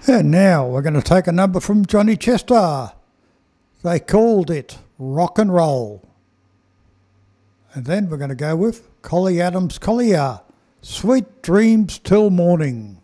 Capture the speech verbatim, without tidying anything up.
And now we're going to take a number from Johnny Chester. They called it Rock and Roll. And then we're going to go with Collie Adams Collier, Sweet Dreams Till Morning.